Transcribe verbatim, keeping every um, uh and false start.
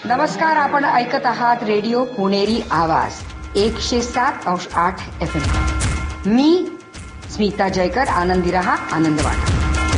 नमस्कार, आपण ऐकत आहात रेडिओ पुणेरी आवाज एकशे सात अंश आठ एफ एम. मी स्मिता जयकर. आनंदी रहा, आनंद वाटा.